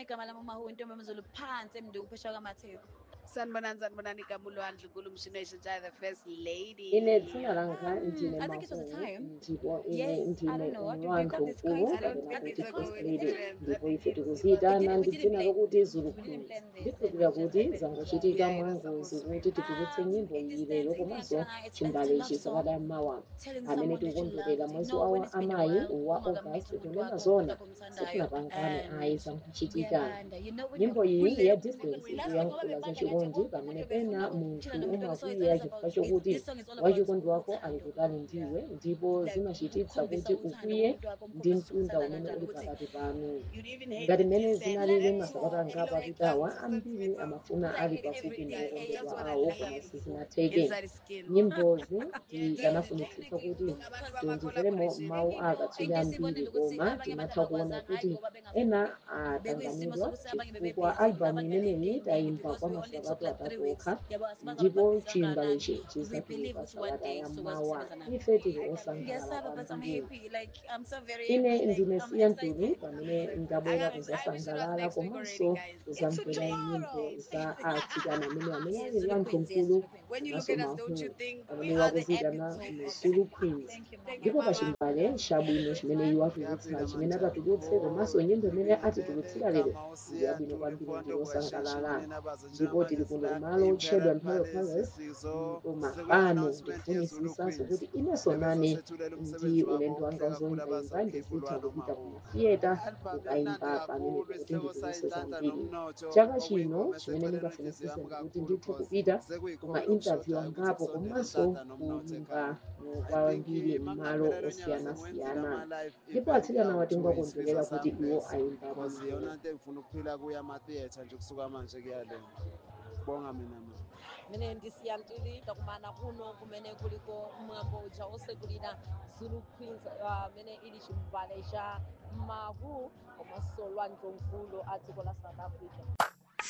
igama lami uMahu intombi yamaZulu phansi emnduku phesheya kwamatheku. Sanibonani Kamulwandle kulumshination the first lady. Ine thina langa ndine I think it was a Mahu time. ndipo ine Yes, I ndine don't know. What do you umlwandle got this mkulu crazy? kapena kuti It's a first lady coincidence. ndipo ife tikuziyitana We ndi didn't dzina plan. lokuti Zulu We didn't Queens. plan this. Ndikhulupirira kuti Yeah, zangochitika it was mwangozi supposed to be. kuti tiphukitse nyimbo It iyi is lero dancing komanso tonight. It's a chimbale love chisakata song. mawa Telling amene someone that you tikukondwerera loved. You mwezi know when wa it's been a amayi while, wa August ungakamisa umuntu kunena wakho zona lapho umthandayo sitinapangane ayi and zankuchitika. kuyabanda. You know when Nyimbo you're iyi ya distance ikuyankhula za chikondi pamene pena munthu umakwiya chifukwa chokuti wachikondi wako ali kutali ndiwe ndipo zimachititsa kuti ukwiye ndi mtunda umene uli pakati panu. Ngati mmene zinalili masabata angapo apitawa ambiri amafuna ali pafupi ndi okondedwa awo koma sizinatheke. Nyimbozi tikanafunitsitsa kuti timvere mawu a akatswiri ambiri koma tinatha kuona kuti ena atanganidwa chifukwa albamu imeneyi tayimba kwa masabata atatu okha ndipo chimbalechi chizatuluka sabata yammawa. Ife tili osangalala kwambiri. Ine ndine Siya Ntuli pamene ndabwera kuzasangalala komanso kuzamvera nyimbo za atsikana amene ali Lwandle mkulu komanso Mahu pamene wakuziyitana Zulu Queens. Ndipo pa chimbale chabwino chimene iwo atulutsa chimene atatulutse komanso nyimbo imene atitulutsira lero ndi yabwino kwambiri ndi yosangalala. Ndipo tili kuno kumalo otchedwa Mphalalo Palace koma pano ndikufunitsitsanso kuti inenso nane ndi ulendo wanga woyimbayimba ndizitha kupita ku mathiyeta kukayimba pamene kuti nditulutse zambiri. Chaka chino chimene ndingafunitsitse ndikuti ndithe kupita kuma interview angapo komanso kuyimba kwambiri m'malo osiyanasiyana. Ndipo atsikana watenga kondwerera kuti iwo ayimba kwambiri. Ngifuna ukuphila kuya amatheater nje kusuka manje kuyale. Bonga mina. Mene ndisiya Ntuli takumana kuno kumene kuliko mwambo uja osekulira Zulu Queens mene ili chimbale cha Mahu komanso Lwandle mkulu a dziko la South Africa.